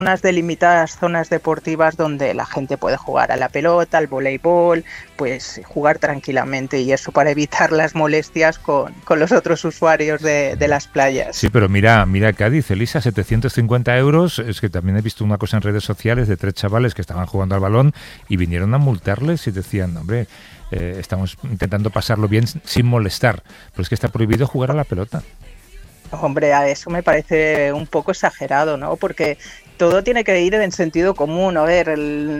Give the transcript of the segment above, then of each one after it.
unas delimitadas zonas deportivas donde la gente puede jugar a la pelota, al voleibol, pues jugar tranquilamente, y eso para evitar las molestias con los otros usuarios de las playas. Sí, pero mira Cádiz, Elisa, 750 euros, es que también he visto una cosa en redes sociales de 3 chavales que estaban jugando al balón y vinieron a multarles y decían, hombre, estamos intentando pasarlo bien sin molestar, pero es que está prohibido jugar a la pelota. Hombre, a eso me parece un poco exagerado, ¿no? Porque todo tiene que ir en sentido común. A ver,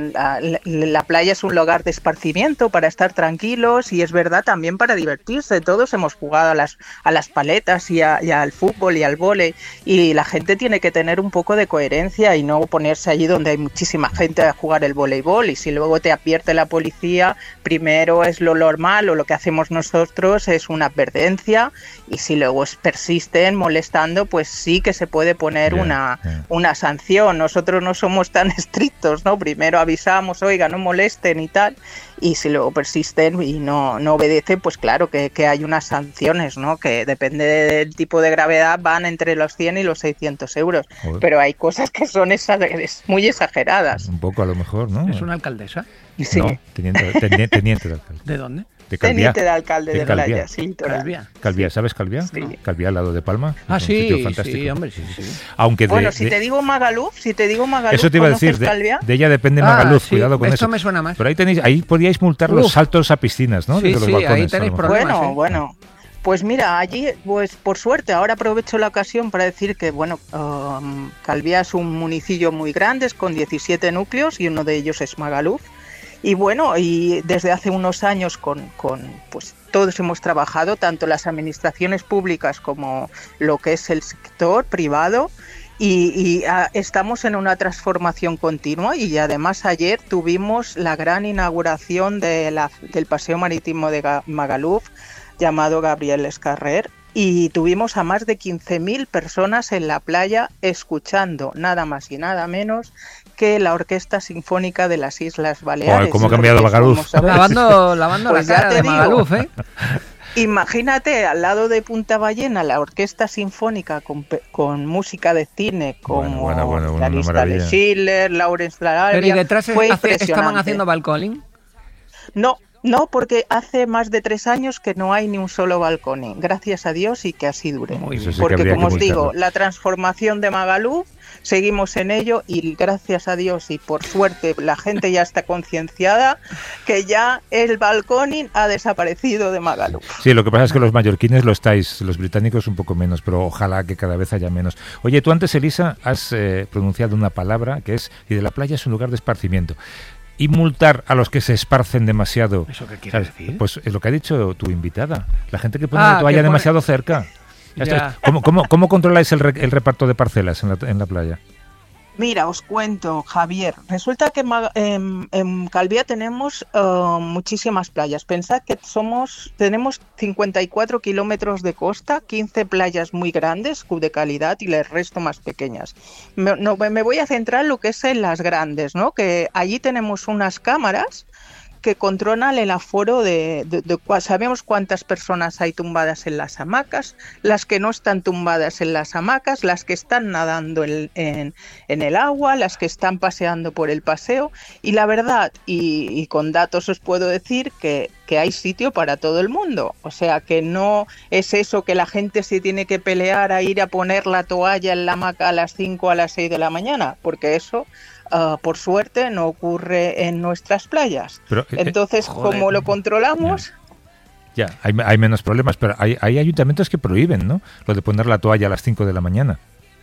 la playa es un lugar de esparcimiento para estar tranquilos, y es verdad también para divertirse. Todos hemos jugado a las paletas y al fútbol y al vóley, y la gente tiene que tener un poco de coherencia y no ponerse allí donde hay muchísima gente a jugar el voleibol, y si luego te advierte la policía, primero es lo normal, o lo que hacemos nosotros es una advertencia, y si luego persisten molestando, pues sí que se puede poner una sanción. Nosotros no somos tan estrictos, ¿no? Primero avisamos, oiga, no molesten y tal, y si luego persisten y no obedecen, pues claro que hay unas sanciones, ¿no? Que depende del tipo de gravedad, van entre los 100 y los 600 euros. Joder. Pero hay cosas que son muy exageradas. Un poco a lo mejor, ¿no? ¿Es una alcaldesa? Sí. No, teniente de alcalde. ¿De dónde? De Calviá. Teniente de alcalde de Playa, sí. Calviá, ¿sabes Calviá? Sí. Calviá al lado de Palma. Sí, sí, hombre, sí. Aunque si te digo Magaluf, eso te iba a decir, de ella depende Magaluf, cuidado con eso. Esto me suena más. Pero ahí podíais multar los saltos a piscinas, ¿no? Sí, Desde los balcones, ahí tenéis problemas. Bueno. Pues mira, allí, pues por suerte, ahora aprovecho la ocasión para decir que, Calviá es un municipio muy grande, con 17 núcleos, y uno de ellos es Magaluf. Y bueno, y desde hace unos años pues todos hemos trabajado, tanto las administraciones públicas como lo que es el sector privado, y estamos en una transformación continua, y además ayer tuvimos la gran inauguración del paseo marítimo de Magaluf, llamado Gabriel Escarrer, y tuvimos a más de 15.000 personas en la playa escuchando nada más y nada menos que la Orquesta Sinfónica de las Islas Baleares. ¿Cómo ha cambiado Magaluf? Lavando pues la cara de Magaluf, ¿eh? Imagínate, al lado de Punta Ballena, la Orquesta Sinfónica con música de cine, como la lista de Schiller, Lawrence de Arabia. ¿Pero y detrás estaban haciendo balconing? No, porque hace más de 3 años que no hay ni un solo balcón, gracias a Dios, y que así dure. Porque, como os digo, la transformación de Magaluf, seguimos en ello, y gracias a Dios y por suerte la gente ya está concienciada que ya el balconing ha desaparecido de Magaluf. Sí, lo que pasa es que los mallorquines lo estáis, los británicos un poco menos, pero ojalá que cada vez haya menos. Oye, tú antes, Elisa, has pronunciado una palabra que es, y de la playa es un lugar de esparcimiento. Y multar a los que se esparcen demasiado. ¿Eso qué quiere decir? Pues es lo que ha dicho tu invitada. La gente que pone la toalla demasiado cerca. ¿Cómo controláis el reparto de parcelas en la playa? Mira, os cuento, Javier. Resulta que en Calviá tenemos muchísimas playas. Pensad que tenemos 54 kilómetros de costa, 15 playas muy grandes, de calidad, y el resto más pequeñas. Me voy a centrar en lo que es en las grandes, ¿no? Que allí tenemos unas cámaras que controlan el aforo sabemos cuántas personas hay tumbadas en las hamacas, las que no están tumbadas en las hamacas, las que están nadando en el agua, las que están paseando por el paseo, y la verdad, y con datos os puedo decir que hay sitio para todo el mundo. O sea, que no es eso que la gente se tiene que pelear a ir a poner la toalla en la hamaca a las 5 o a las 6 de la mañana, porque eso por suerte no ocurre en nuestras playas. Pero, entonces, ¿cómo lo controlamos? Ya, hay menos problemas, pero hay ayuntamientos que prohíben, ¿no? Lo de poner la toalla a las 5 de la mañana.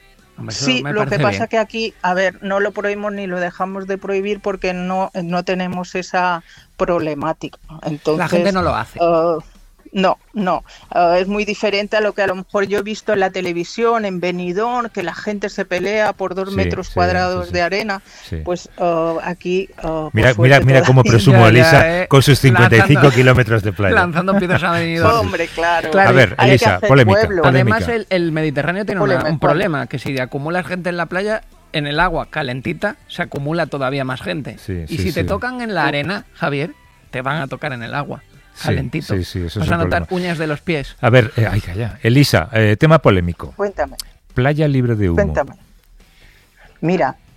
Sí, lo que pasa que aquí, no lo prohibimos ni lo dejamos de prohibir porque no tenemos esa problemática. Entonces, la gente no lo hace. No, es muy diferente a lo que a lo mejor yo he visto en la televisión, en Benidorm, que la gente se pelea por 2 metros cuadrados de arena. Sí. Pues aquí... Mira cómo presumo Elisa con sus 55 kilómetros de playa. Lanzando piedras a Benidorm. Hombre, claro. A ver, Elisa, polémica. Además, el Mediterráneo tiene un problema, que si acumulas gente en la playa, en el agua calentita, se acumula todavía más gente. Si te tocan en la arena, Javier, te van a tocar en el agua. Calentito. Sí, eso vas a notar uñas de los pies. A ver, calla. Elisa, tema polémico. Cuéntame. Playa libre de humo. Cuéntame. Mira,